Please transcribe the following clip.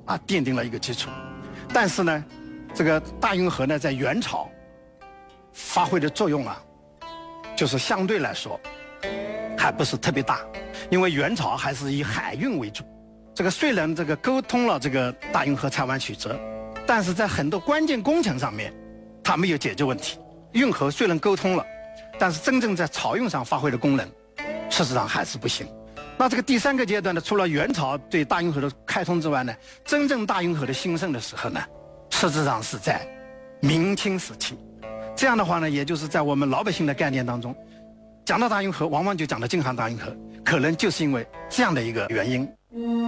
奠定了一个基础。但是呢，这个大运河呢，在元朝发挥的作用就是相对来说还不是特别大，因为元朝还是以海运为主。这个虽然这个沟通了这个大运河蔡湾曲折，但是在很多关键工程上面，它没有解决问题。运河虽然沟通了，但是真正在漕运上发挥的功能，事实上还是不行。那这个第三个阶段呢，除了元朝对大运河的开通之外呢，真正大运河的兴盛的时候呢，实质上是在明清时期。这样的话呢，也就是在我们老百姓的概念当中，讲到大运河，往往就讲到京杭大运河，可能就是因为这样的一个原因。